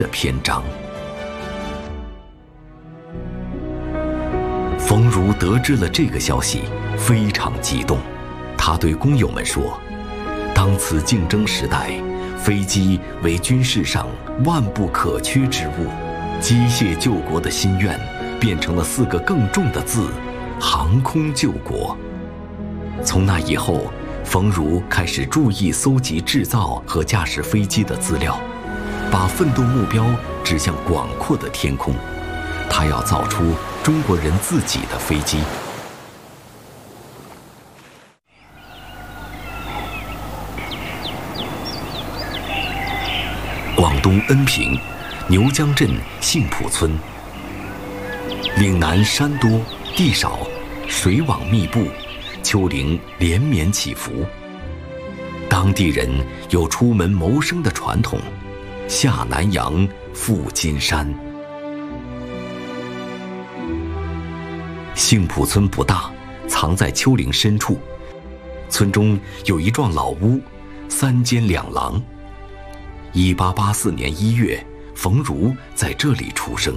的篇章。冯如得知了这个消息，非常激动。他对工友们说：“当此竞争时代，飞机为军事上万不可缺之物。机械救国的心愿，变成了4个更重的字：航空救国。”从那以后，冯如开始注意搜集制造和驾驶飞机的资料，把奋斗目标指向广阔的天空。他要造出中国人自己的飞机。广东恩平牛江镇杏浦村，岭南山多地少，水网密布，丘陵连绵起伏。当地人有出门谋生的传统，下南洋，赴金山。杏浦村不大，藏在丘陵深处。村中有一幢老屋，3间2廊。1884年1月，冯如在这里出生。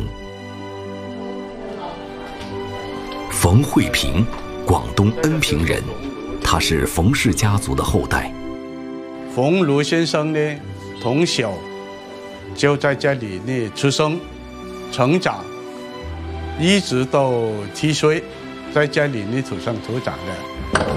冯慧平，广东恩平人，他是冯氏家族的后代。 冯如先生呢，从小就在这里呢出生、成长，一直到7岁，在这里呢土生土长的。